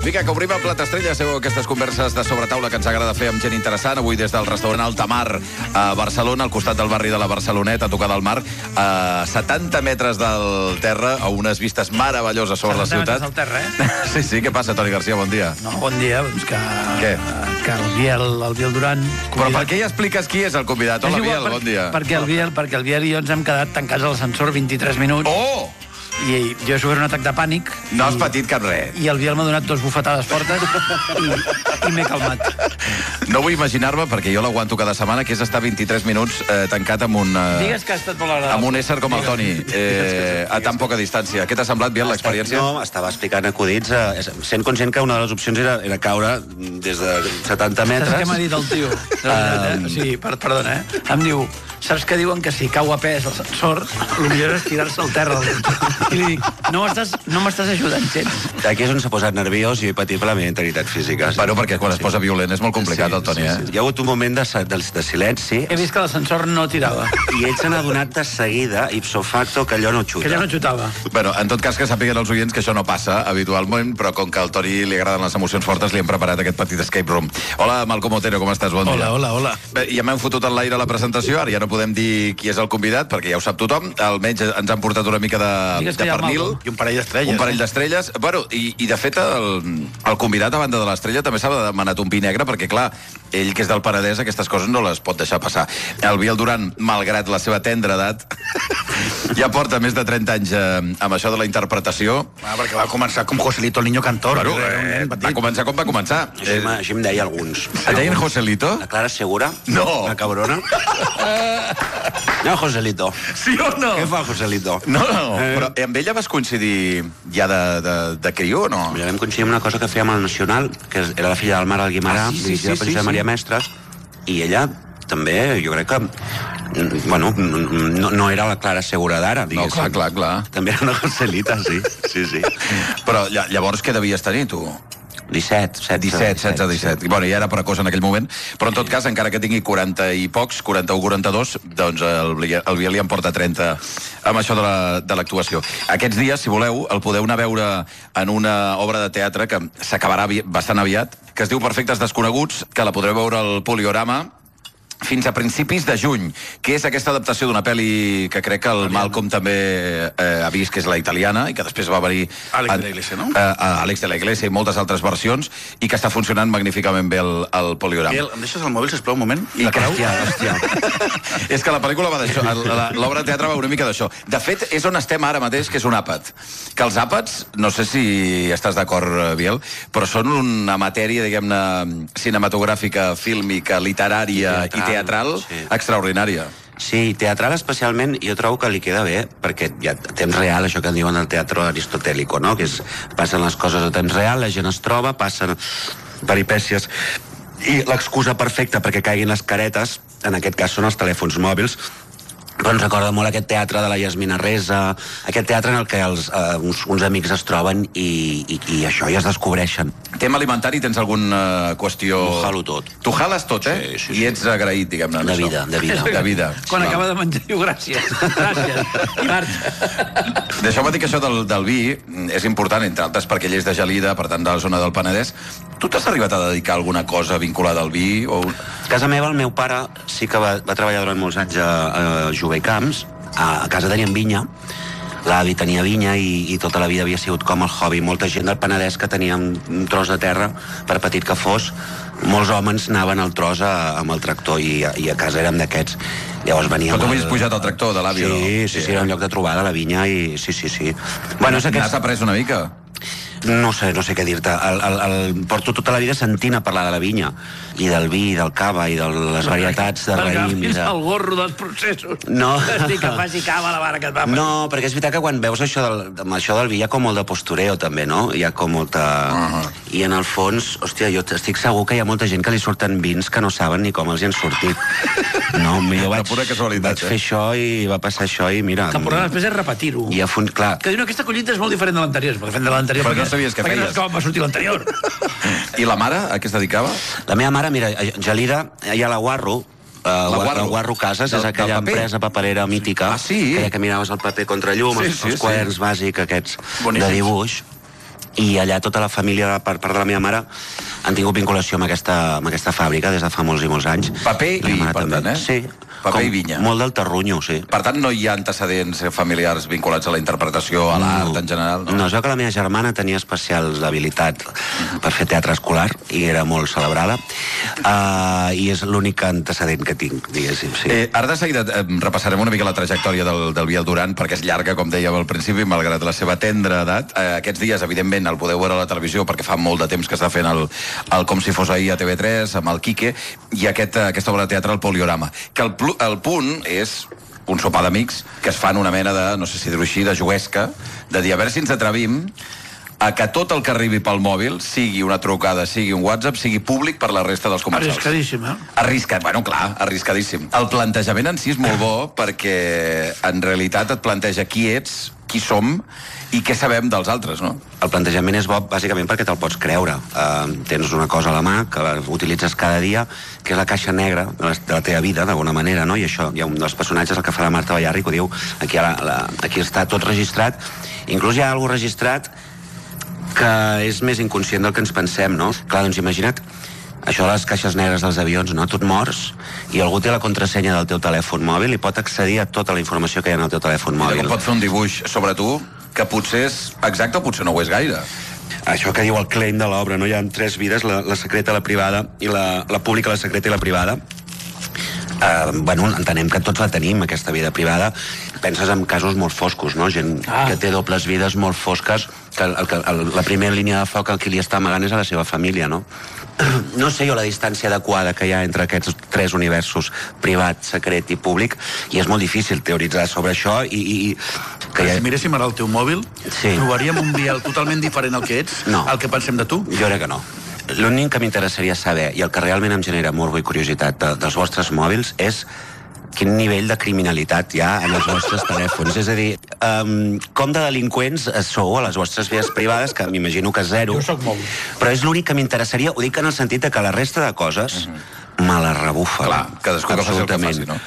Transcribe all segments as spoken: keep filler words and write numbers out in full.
Vinga, que obrim el Plat Estrella. Sabeu aquestes converses de sobretaula que ens agrada fer amb gent interessant. Avui des del restaurant Altamar a Barcelona, al costat del barri de la Barceloneta, a tocar del mar, a setanta metres del terra, a unes vistes meravelloses sobre la ciutat. setanta metres del terra, eh? Sí, sí. Què passa, Toni Garcia? Bon dia. No, bon dia. Doncs que... Què? Que el Biel, el Biel Duran... Convidat... Però per què ja expliques qui és el convidat? Hola, igual, Biel, per, bon dia. Perquè el Biel, perquè el Biel i jo ens hem quedat tancats a l'ascensor vint-i-tres minuts. Oh! I jo he sofert un atac de pànic. No has i, patit cap res. I el Biel m'ha donat dos bufetades fortes i, i m'he calmat. No vull imaginar-me, perquè jo l'aguanto cada setmana, que és estar vint-i-tres minuts eh, tancat amb un... Eh, Digues que ha estat molt agradable. amb un ésser com el Toni, eh, a tan poca distància. Què t'ha semblat, Biel, l'experiència? No, estava explicant acudits, eh, sent conscient que una de les opcions era, era caure des de setanta metres. Saps què m'ha dit el tio? Um... Sí, per, perdona, eh? Em diu, saps que diuen que si cau a pes l'ascensor, el millor és tirar-se al terra. I li dic, no m'estàs no m'estàs ajudant gens. Aquí és on s'ha posat nerviós i he patit per la meva integritat física. Sí. Bueno, perquè quan es posa violent és molt complicat, Sí, el Toni, sí, eh? sí. Hi ha hagut un moment de, de, de silenci. He vist que l'ascensor no tirava. I ell se n'ha donat de seguida, ipso facto, que allò no xuta. Que ja no xutava. Bueno, en tot cas que sàpiguen els oients que això no passa habitualment, però com que al Toni li agraden les emocions fortes, li hem preparat aquest petit escape room. Hola, Malcom Otero, com estàs? Bon dia. Hola, hola, hola. Bé, ja m'hem fotut en l'aire la presentació, ara ja no podem dir qui és el convidat, perquè ja ho sap tothom. Almenys ens han portat una mica de, Digues que de hi ha pernil. Malcom. I un parell d'estrelles. Un parell d'estrelles. Bueno, i, i de fet, el, el convidat a banda de l'estrella també s'ha demanat un vi negre, perquè, clar, ell, que és del Penedès, aquestes coses no les pot deixar passar. El Biel Duran, malgrat la seva tendra edat, ja porta més de trenta anys eh, amb això de la interpretació. Ah, perquè va començar com Joselito el Niño Cantor. Bueno, que era un eh, nen va petit. començar com va començar. Així, eh... així em deia alguns. Et deien Joselito? La Clara Segura? No. La cabrona? No, Joselito. Sí o no? Què fa Joselito? No, no, Eh. però amb ella vas coincidir ja de, de, de crió o no? Ja vam coincidir amb una cosa que fèiem al Nacional, que era la filla del Mar Guimarà, Ah, sí, sí, dirigida sí, per sí, Josep sí. Maria Mestres, i ella també, jo crec que mm, bueno, no, no era la Clara Segura d'ara, No, diguéssim. clar, clar, clar. També era una Joselita, sí. Sí, sí. Però lla- llavors què devies tenir, tu? disset, setze, disset, setze, disset. sí. Bueno, ja era precoç en aquell moment, però en tot cas, encara que tingui quaranta i pocs, quaranta-u, quaranta-dos, doncs el, Bli- el Biel li en porta trenta amb això de la- de l'actuació. Aquests dies, si voleu, el podeu anar a veure en una obra de teatre que s'acabarà avi- bastant aviat, que es diu Perfectes Desconeguts, que la podreu veure al Poliorama fins a principis de juny, que és aquesta adaptació d'una pel·li que crec que el Malcom també eh, ha vist, que és la italiana, i que després va venir... Àlex a- de la Iglesia, no? Eh, a Àlex de la Iglesia i moltes altres versions, i que està funcionant magníficament bé el, el Poliorama. Biel, em deixes el mòbil, sisplau, un moment? I La que, clau? hòstia, hòstia. És que la pel·lícula va d'això, el- la- l'obra de teatre va una mica d'això. De fet, és on estem ara mateix, que és un àpat. Que els àpats, no sé si estàs d'acord, eh, Biel, però són una matèria, diguem-ne, cinematogràfica, fílmica, literària i Teatral, teatral sí. extraordinària. Sí, teatral especialment, jo trobo que li queda bé, perquè hi ha temps real, això que en diuen el teatre aristotèlico, no? Que és, passen les coses a temps real, la gent es troba, passen peripècies, i l'excusa perfecta perquè caiguin les caretes, en aquest cas són els telèfons mòbils, però ens recorda molt aquest teatre de la Yasmina Reza, aquest teatre en el que els, eh, uns, uns amics es troben i, i, i això, i es descobreixen. Tema alimentari, tens alguna qüestió... Ho jalo tot. Tu jales tot, eh? Sí, sí, I sí. ets agraït, diguem-ne. en De això. vida, de vida. De vida. Quan Val. acaba de menjar, diu gràcies. Gràcies. I marxa. Deixeu-me dir que això del, del vi és important, entre altres, perquè ell és de Gelida, per tant, de la zona del Penedès. Tu t'has arribat a dedicar a alguna cosa vinculada al vi? O... A casa meva, el meu pare sí que va, va treballar durant molts anys a, a Jove i Camps. A, a casa tenien vinya, l'avi tenia vinya i, i tota la vida havia sigut com el hobby. Molta gent del Penedès que tenia un, un tros de terra, per petit que fos, molts homes anaven al tros a, amb el tractor i, a- i a casa érem d'aquests. Llavors veníem... Però tu al- havies pujat al tractor de l'avi, sí, o no? Sí, sí, sí, era un lloc de trobada, la vinya, i sí, sí, sí. Bueno, és N'has aquest... après una mica? No sé, no sé què dir-te. El, el, el, porto tota la vida sentint a parlar de la vinya, i del vi, i del cava, i de les varietats de raïm. I Agafis de... el gorro dels processos. No. Estic que faci cava a la vara que et va. No, perquè és veritat que quan veus això del, amb això del vi hi ha com molt de postureo, també, no? Hi ha com molta... Uh-huh. I en el fons, hòstia, jo estic segur que hi ha molta gent que li surten vins que no saben ni com els hi han sortit. No, millor vaig, De pura casualitat, vaig eh? fer això i va passar això i mira... Que el problema després és repetir-ho. I a fons, clar... Que diu, no, aquesta collita és molt diferent de l'anterior. És molt diferent de l'anterior. Però no sabies què perquè feies. no és com va sortir l'anterior. I la mare, a què es dedicava? La meva mare, mira, a Gelida hi ha la Guarro, Uh, La Guarro. la Guarro Cases, Del- és aquella del paper? empresa paperera mítica. Ah, sí? Aquella que miraves el paper contra llum, Sí, els, sí, els sí. quaderns bàsics aquests Boníssims. de dibuix. i allà tota la família, per part de la meva mare, han tingut vinculació amb aquesta, amb aquesta fàbrica des de fa molts i molts anys. Paper i vi, per tant, eh? Sí. Paper i vinya. Molt del terrunyo, sí. Per tant, no hi ha antecedents familiars vinculats a la interpretació, a l'art no. en general? No, no, jo que la meva germana tenia especial habilitat per fer teatre escolar i era molt celebrada, uh, i és l'únic antecedent que tinc, diguéssim, sí. Eh, ara de seguida eh, repassarem una mica la trajectòria del, del Biel Duran, perquè és llarga, com dèiem al principi, malgrat la seva tendra edat. Eh, aquests dies, evidentment, el podeu veure a la televisió, perquè fa molt de temps que està fent el, el Com si fos ahir a T V tres, amb el Quique, i aquest, aquesta obra de teatre, el Poliorama, que el, el punt és un sopar d'amics que es fan una mena de, no sé si dir-ho així, de juguesca, de dir, a veure si ens atrevim a que tot el que arribi pel mòbil, sigui una trucada, sigui un WhatsApp, sigui públic per la resta dels comensals. Arriscadíssim, eh? Arriscat, bueno, clar, arriscadíssim. El plantejament en si és molt bo perquè en realitat et planteja qui ets, qui som i què sabem dels altres, no? El plantejament és bo bàsicament perquè te'l pots creure. Uh, tens una cosa a la mà que la utilitzes cada dia, que és la caixa negra de la, de la teva vida, d'alguna manera, no? I això, hi ha un dels personatges, el que fa la Marta Ballarri, que ho diu, aquí, la, la, aquí està tot registrat, inclús hi ha alguna registrat que és més inconscient del que ens pensem, no? Clar, doncs imagina't això de les caixes negres dels avions, no? Tu et mors i algú té la contrasenya del teu telèfon mòbil i pot accedir a tota la informació que hi ha en el teu telèfon mòbil. I pot fer un dibuix sobre tu que potser és exacte o potser no ho és gaire. Això que diu el claim de l'obra, no? Hi ha tres vides, la, la secreta, la privada, i la, la pública, la secreta i la privada. Uh, bueno, entenem que tots la tenim, aquesta vida privada. Penses en casos molt foscos, no? Gent ah. que té dobles vides molt fosques, que, el, que el, la primera línia de foc el que li està amagant és a la seva família, no? No sé jo la distància adequada que hi ha entre aquests tres universos, privat, secret i públic, i és molt difícil teoritzar sobre això i... i que ha... Si miréssim ara el teu mòbil, sí. trobaríem un Biel totalment diferent al que ets, no. al que pensem de tu? Jo crec que no. L'únic que m'interessaria saber, i el que realment em genera morbo i curiositat de, dels vostres mòbils, és quin nivell de criminalitat hi ha en els vostres telèfons. És a dir, um, com de delinqüents sou a les vostres vies privades, que m'imagino que zero. Jo soc molt. Però és l'únic que m'interessaria, ho dic en el sentit de que la resta de coses uh-huh. me la rebufa. Clar, cadascú que faci el que faci, no?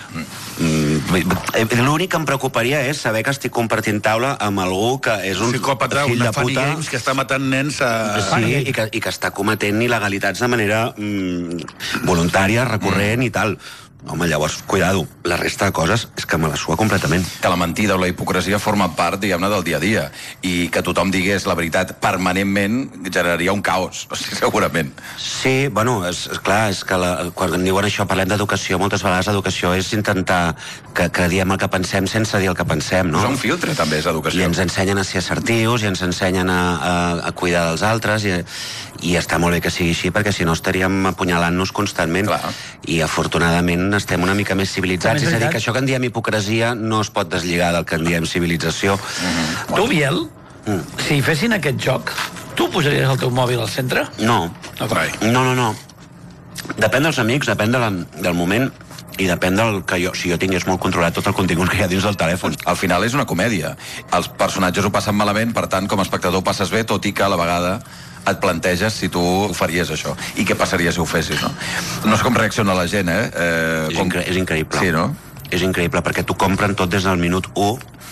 Mm. L'únic que em preocuparia és saber que estic compartint taula amb algú que és un psicòpata, fill una de Funny puta Games que està matant nens a... sí, i que, i que està cometent il·legalitats de manera mm, voluntària, recurrent mm. i tal. Home, llavors, cuidado, la resta de coses és que me la sua completament. Que la mentida o la hipocresia forma part, diguem-ne, del dia a dia, i que tothom digués la veritat permanentment generaria un caos, o sigui, segurament. Sí, bueno, és, és clar, és que la, quan diuen això, parlem d'educació, moltes vegades l'educació és intentar que, que diem el que pensem sense dir el que pensem, no? És un filtre, també, és educació. I ens ensenyen a ser assertius, i ens ensenyen a, a, a cuidar dels altres, i, i està molt bé que sigui així, perquè si no estaríem apunyalant-nos constantment. Clar. I afortunadament estem una mica més civilitzats. És a dir, que això que en diem hipocresia no es pot deslligar del que en diem civilització. Mm-hmm. Tu, Biel, mm. si fessin aquest joc, tu posaries el teu mòbil al centre? No. No, no, no, no. Depèn dels amics, depèn de la, del moment i depèn del que jo, si jo tingués molt controlat tot el contingut que hi ha dins del telèfon. Al final és una comèdia. Els personatges ho passen malament, per tant, com a espectador ho passes bé, tot i que a la vegada et planteges si tu faries això i què passaria si ho fessis, no? No sé com reacciona la gent, eh? eh és, com... incre és increïble. Sí, no? És increïble, perquè t'ho compren tot des del minut u.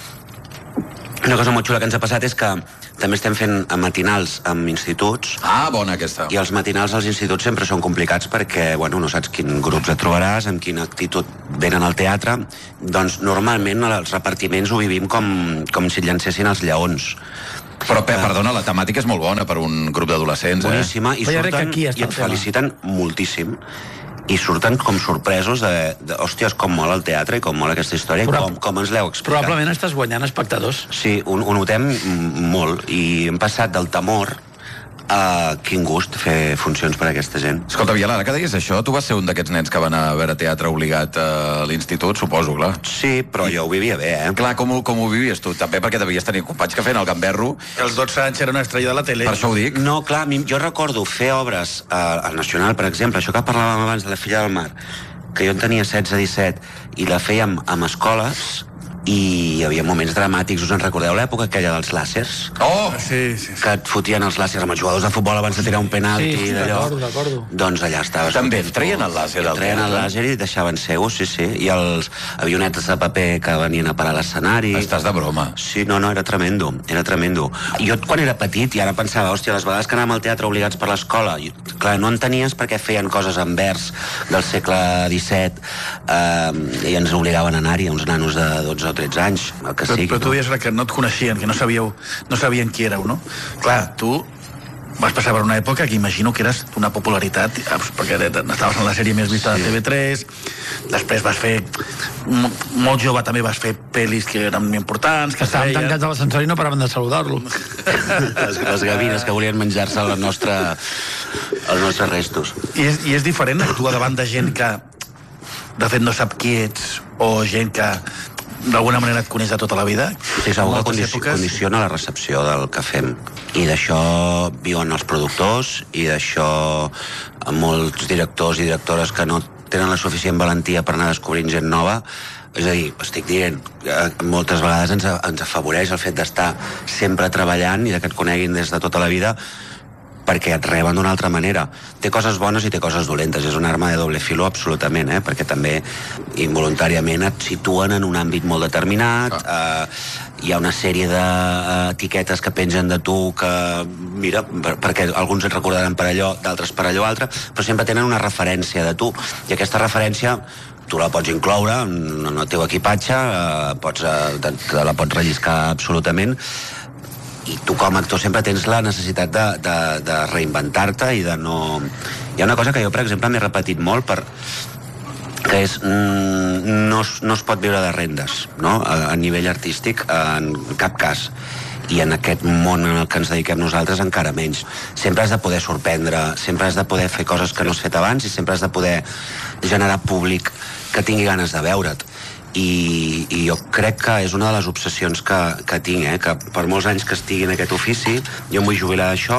Una cosa molt xula que ens ha passat és que també estem fent matinals amb instituts. Ah, bona aquesta. I els matinals als instituts sempre són complicats perquè, bueno, no saps quin grups et trobaràs, amb quina actitud venen al teatre. Doncs normalment els repartiments ho vivim com, com si llancessin els lleons. Però, per, perdona, la temàtica és molt bona per un grup d'adolescents, eh? Boníssima, i surten i et feliciten moltíssim. I surten com sorpresos de, de hòsties, com mola el teatre i com mola aquesta història, Però, com, com ens l'heu explicat. Probablement estàs guanyant espectadors. Sí, ho, ho notem molt, i hem passat del temor a quin gust fer funcions per a aquesta gent. Escolta, Biel, ara que deies això, tu vas ser un d'aquests nens que van a veure teatre obligat a l'institut, suposo, clar. Sí, però jo ho vivia bé, eh? Clar, com, com ho vivies tu? També perquè devies tenir companys que feien el gamberro. Els dotze anys era una estrella de la tele. Per això ho dic. No, clar, jo recordo fer obres al Nacional, per exemple, això que parlàvem abans de La filla del mar, que jo en tenia setze disset, i la fèiem amb escoles, i hi havia moments dramàtics. Us en recordeu l'època aquella dels làsers? Oh! Sí, sí, sí. Que et fotien els làsers amb els jugadors de futbol abans de tirar un penalti Sí, d'allò. recordo, recordo. Doncs allà estaves. També et treien el làser al treien el teatre. làser i deixaven seus, sí, sí. I els avionetes de paper que venien a parar a l'escenari. Estàs de broma. Sí, no, no, era tremendo, era tremendo. Jo quan era petit i ara pensava, hòstia, les vegades que anàvem al teatre obligats per l'escola, i, clar, no entenies perquè feien coses en vers del segle disset eh, i ens obligaven a anar-hi, uns nanos de dotze o tretze anys, el que Però, sigui. però tu deies que no et coneixien, que no sabíeu, no sabien qui éreu, no? Clar, tu vas passar per una època que imagino que eres d'una popularitat, perquè estaves en la sèrie més vista de T V tres, després vas fer, molt jove també vas fer pel·lis que eren importants, que Estàvem feien. tancats a l'ascensor i no paraven de saludar-lo. les, les gavines que volien menjar-se la nostra, els nostres restos. I és, I és diferent actuar davant de gent que de fet no sap qui ets, o gent que d'alguna manera et coneix de tota la vida. Sí, segur que Moltes condici èpoques. condiciona la recepció del que fem. I d'això viuen els productors, i d'això molts directors i directores que no tenen la suficient valentia per anar descobrint gent nova. És a dir, estic dient, eh, moltes vegades ens, ens afavoreix el fet d'estar sempre treballant i de que et coneguin des de tota la vida, perquè et reben d'una altra manera. Té coses bones i té coses dolentes, és una arma de doble filo absolutament, eh? Perquè també involuntàriament et situen en un àmbit molt determinat, ah. eh, hi ha una sèrie d'etiquetes que pengen de tu que, mira, per, perquè alguns et recordaran per allò, d'altres per allò altre, però sempre tenen una referència de tu, i aquesta referència tu la pots incloure en el teu equipatge, eh, pots, eh, te, te la pots relliscar absolutament, i tu com a actor sempre tens la necessitat de, de, de reinventar-te i de no... Hi ha una cosa que jo, per exemple, m'he repetit molt, per... que és mm, no, es, no es pot viure de rendes, no? A, a nivell artístic, en cap cas. I en aquest món en el que ens dediquem nosaltres encara menys. Sempre has de poder sorprendre, sempre has de poder fer coses que no has fet abans, i sempre has de poder generar públic que tingui ganes de veure't. I, i jo crec que és una de les obsessions que, que tinc, eh? Que per molts anys que estigui en aquest ofici, jo em vull jubilar d'això.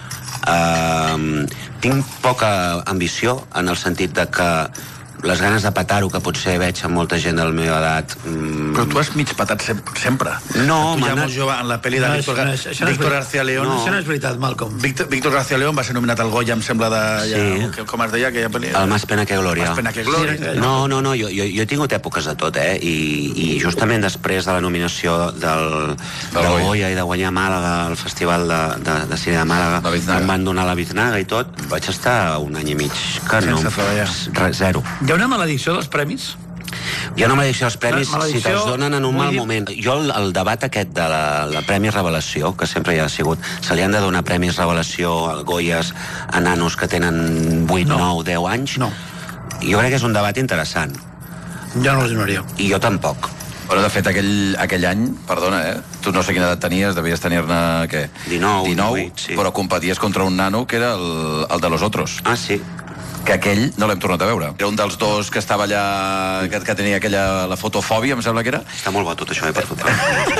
Uh, tinc poca ambició, en el sentit de que les ganes de petar-ho, que potser veig amb molta gent de la meva edat... Mm... Però tu has mig patat sempre. No, tu ja anat... molt jove, en la pel·li de No, Víctor, no és, no és, Víctor García León... No. Això no és veritat, Malcolm. Víctor, Víctor García León va ser nominat al Goya, em sembla, de... Sí. Ja, com es deia aquella pel·li? El Más pena que glòria. Más pena que glòria. Sí, No, no, no, jo, jo, jo he tingut èpoques de tot, eh? I, i justament després de la nominació del, del Goya. Goya i de guanyar Màlaga, al Festival de, de, de Cine de Màlaga, La Biznaga. que em van donar la Biznaga i tot, vaig estar un any i mig que no... Sense treballar. Re, zero. Hi ha una maledicció dels premis? Hi ha una maledicció dels premis Maledicció, si te'ls donen en un vull mal dir- moment. Jo el, el debat aquest de la, la Premi Revelació, que sempre hi ha sigut, se li han de donar Premis Revelació a Goyes a nanos que tenen vuit, No. nou, deu anys? No. Jo crec que és un debat interessant. Jo no els donaria. I jo tampoc. Bueno, de fet, aquell, aquell any, perdona, eh? Tu no sé quina edat tenies, devies tenir-ne, què? dinou, dinou, divuit, sí. Però competies contra un nano que era el, el de los otros. Ah, sí. Que aquell no l'hem tornat a veure. Era un dels dos que estava allà, que, que tenia aquella, la fotofòbia, em sembla que era. Està molt bo tot això, eh, per fotut.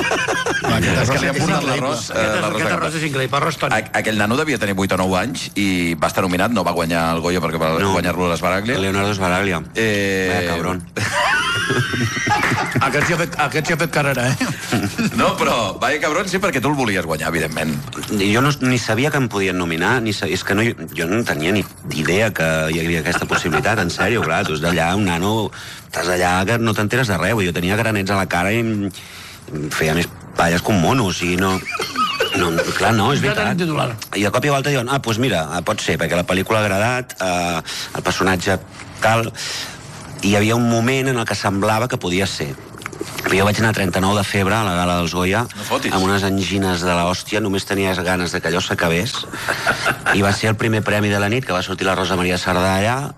És que li han posat l'arròs. eh, Aquest, l'arròs aquest de arròs és increïble, arròs tònic. A- Aquell nano devia tenir vuit o nou anys i va estar nominat, no va guanyar el Goya perquè va No. guanyar-lo a l'Esbaraglia. Leonardo Sbaraglia. Eh... Vaya cabron. Aquest sí ha fet, aquest sí ha fet carrera, eh? No, però, vaya cabron, sí, perquè tu el volies guanyar, evidentment. Jo no, ni sabia que em podien nominar, ni sa... és que no, jo no tenia ni idea que hi havia aquesta possibilitat, en sèrio, clar, tu ets d'allà, un nano, estàs allà que no t'enteres de res, jo tenia granets a la cara i em, em feia més palles que un mono, o sigui, no... No, clar, no, és Ja tenim veritat. titular. I de cop i volta diuen, ah, doncs mira, pot ser, perquè la pel·lícula ha agradat, eh, el personatge tal, i hi havia un moment en el que semblava que podia ser. Però jo vaig anar a trenta-nou de febre a la gala dels Goya, No fotis. amb unes angines de l'hòstia, només tenies ganes de que allò s'acabés, i va ser el primer premi de la nit, que va sortir la Rosa Maria Sardà allà,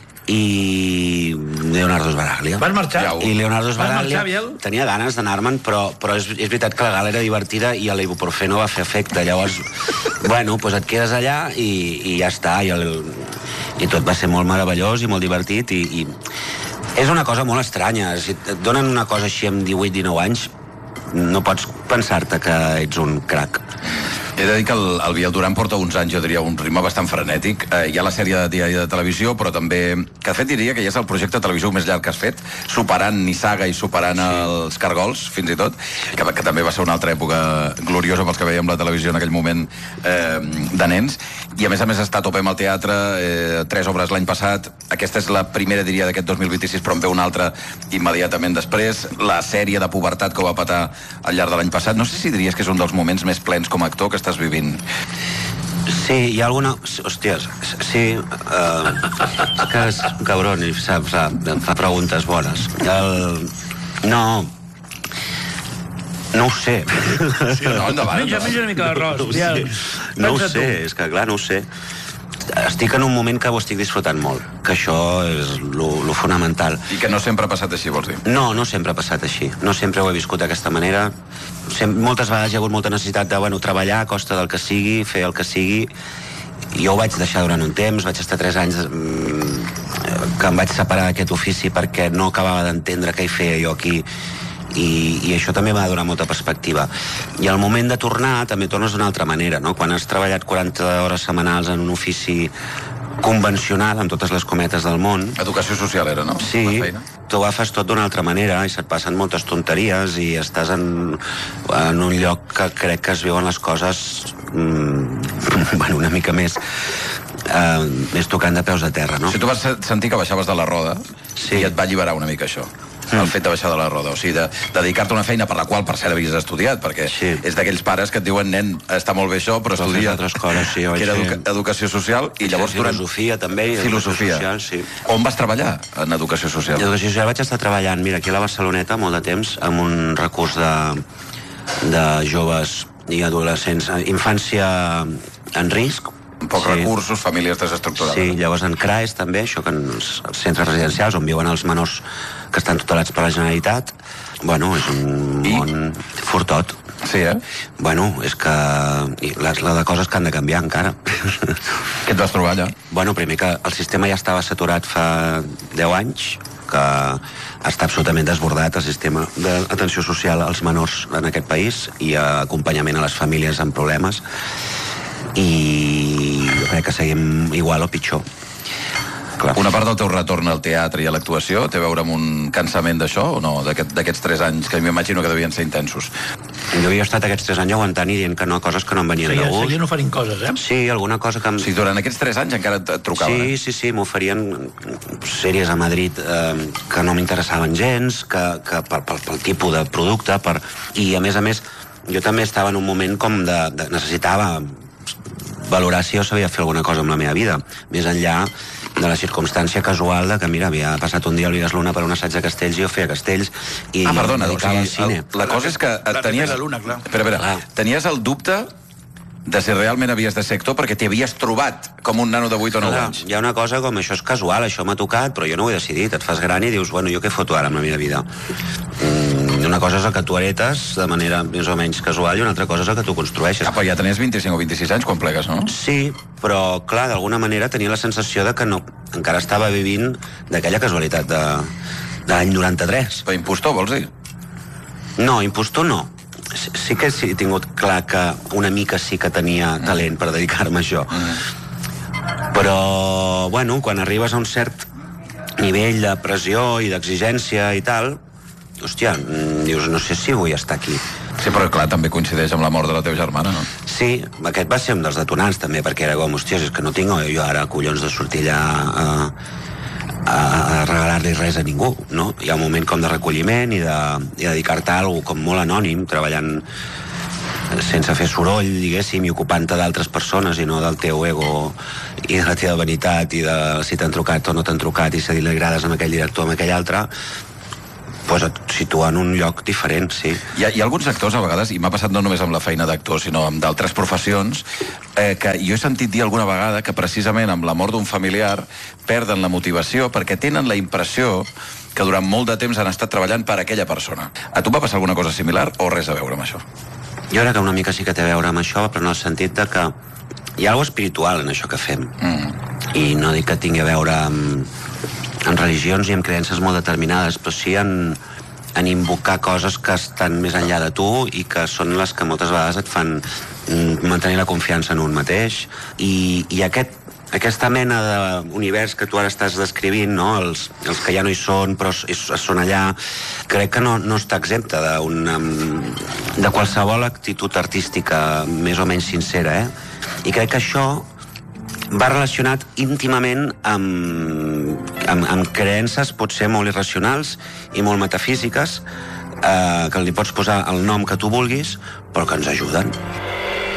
i Leonardo Sbaraglia. Vas marxar? Ja ho- I Leonardo Vas marxar, Sbaraglia Biel? tenia ganes d'anar-me'n, però, però és, és veritat que la gala era divertida i l'ibuprofeno va fer efecte. Llavors, bueno, doncs et quedes allà i, i ja està. I, el, i tot va ser molt meravellós i molt divertit. I, i és una cosa molt estranya. Si et donen una cosa així amb divuit dinou anys, no pots pensar-te que ets un crac. He de dir que el, el Biel Duran porta uns anys, jo diria, un ritme bastant frenètic. Eh, hi ha la sèrie de diari de televisió, però també, que de fet diria que ja és el projecte de televisió més llarg que has fet, superant Nissaga i superant sí. els Cargols, fins i tot, que, que també va ser una altra època gloriosa pels que veiem la televisió en aquell moment eh, de nens. I a més a més està a tope amb el teatre, eh, tres obres l'any passat. Aquesta és la primera, diria, d'aquest dos mil vint-i-sis, però en ve una altra immediatament després. La sèrie de pubertat que ho va patar al llarg de l'any passat. No sé si diries que és un dels moments més plens com a actor que estàs vivint. Sí, hi ha alguna... Hòsties, sí... Uh, és que és un cabron i fa, fa, fa preguntes bones. El... No... No ho sé. Sí, no, endavant, menja, menja una mica d'arròs. No ho sé, no ho sé, és que clar, no ho sé. Estic en un moment que ho estic disfrutant molt, que això és lo, lo fonamental. I que no sempre ha passat així, vols dir? No, no sempre ha passat així. No sempre ho he viscut d'aquesta manera. Sem moltes vegades hi ha hagut molta necessitat de, bueno, treballar a costa del que sigui, fer el que sigui. Jo ho vaig deixar durant un temps, vaig estar tres anys mmm, que em vaig separar d'aquest ofici perquè no acabava d'entendre què hi feia jo aquí. I, i això també m'ha de donar molta perspectiva. I al moment de tornar també tornes d'una altra manera, no? Quan has treballat quaranta hores setmanals en un ofici convencional, amb totes les cometes del món... Educació social era, no? Sí, tu agafes tot d'una altra manera i se't passen moltes tonteries i estàs en, en un lloc que crec que es viuen les coses mmm, bueno, una mica més uh, més tocant de peus a terra, no? Si tu vas sentir que baixaves de la roda sí. i et va alliberar una mica això. El fet de baixar de la roda, o sigui, de, de dedicar-te a una feina per la qual, per cert, havies estudiat, perquè sí. és d'aquells pares que et diuen, nen, està molt bé això, però estudia altres coses, sí, que era educa educació social, i llavors... Filosofia, durant... també, i filosofia. Social, sí. On vas treballar en educació social? En educació social vaig estar treballant, mira, aquí a la Barceloneta, molt de temps, amb un recurs de, de joves i adolescents, infància en risc, pocs sí. recursos, famílies desestructurades. Sí, llavors en C R A E S també, això que en els centres residencials on viuen els menors que estan tutelats per la Generalitat, bueno, és un I? món fortot. Sí, eh? Bueno, és que la, la de coses que han de canviar encara. Què et vas trobar allà? Bueno, primer que el sistema ja estava saturat fa deu anys, que està absolutament desbordat el sistema d'atenció social als menors en aquest país i acompanyament a les famílies amb problemes, i jo crec que seguim igual o pitjor. Clar. Una part del teu retorn al teatre i a l'actuació té a veure amb un cansament d'això o no? D'aquests aquest, tres anys que m'imagino que devien ser intensos. Jo havia estat aquests tres anys aguantant i dient que no, coses que no em venien Seguia, de gust. Seguien oferint coses, eh? Sí, alguna cosa que... Em... Sí, durant aquests tres anys encara et trucaven, sí, eh? Sí, sí, m'oferien sèries a Madrid eh, que no m'interessaven gens, que, que pel, pel, pel tipus de producte, per... i a més a més, jo també estava en un moment com de... de necessitava valorar si jo sabia fer alguna cosa amb la meva vida, més enllà de la circumstància casual de que, mira, havia passat un dia al Vigas Luna per un assaig de Castells i jo feia Castells i ah, perdona, em dedicava al cine. El, la cosa és que et tenies... La Luna, clar. Espera, espera, ah. tenies el dubte de si realment havies de ser actor perquè t'hi havies trobat com un nano de vuit o nou anys. Hi ha una cosa com, això és casual, això m'ha tocat, però jo no ho he decidit. Et fas gran i dius, bueno, jo què foto ara amb la meva vida? Mm, una cosa és el que tu heretes de manera més o menys casual i una altra cosa és el que tu construeixes. Ah, però ja tenies vint-i-cinc o vint-i-sis anys quan plegues, no? Sí, però, clar, d'alguna manera tenia la sensació de que no, encara estava vivint d'aquella casualitat de, de l'any noranta-tres. Però impostor, vols dir? No, impostor no. Sí que sí, he tingut clar que una mica sí que tenia talent per dedicar-me a això. Mm. Però, bueno, quan arribes a un cert nivell de pressió i d'exigència i tal, hòstia, dius, no sé si vull estar aquí. Sí, però clar, també coincideix amb la mort de la teva germana, no? Sí, aquest va ser un dels detonants també, perquè era com, hòstia, és que no tinc jo ara collons de sortir allà a, a, a regalar-li res a ningú, no? Hi ha un moment com de recolliment i de, i de dedicar-te a alguna com molt anònim, treballant sense fer soroll, diguéssim, i ocupant-te d'altres persones i no del teu ego i de la teva vanitat i de si t'han trucat o no t'han trucat i si li agrades amb aquell director o amb aquell altre, pues et situa en un lloc diferent, sí. Hi ha, hi ha alguns actors, a vegades, i m'ha passat no només amb la feina d'actor, sinó amb d'altres professions, eh, que jo he sentit dir alguna vegada que precisament amb la mort d'un familiar perden la motivació perquè tenen la impressió que durant molt de temps han estat treballant per aquella persona. A tu va passar alguna cosa similar o res a veure amb això? Jo crec que una mica sí que té a veure amb això, però en el sentit de que hi ha alguna espiritual en això que fem. Mm. I no dic que tingui a veure amb en religions i en creences molt determinades, però sí en, en invocar coses que estan més enllà de tu i que són les que moltes vegades et fan mantenir la confiança en un mateix. I, i aquest aquesta mena d'univers que tu ara estàs descrivint, no? els, els que ja no hi són però són allà, crec que no, no està exempta d'una, de qualsevol actitud artística més o menys sincera, eh? I crec que això va relacionat íntimament amb, amb, amb creences potser molt irracionals i molt metafísiques, eh, que li pots posar el nom que tu vulguis, però que ens ajuden.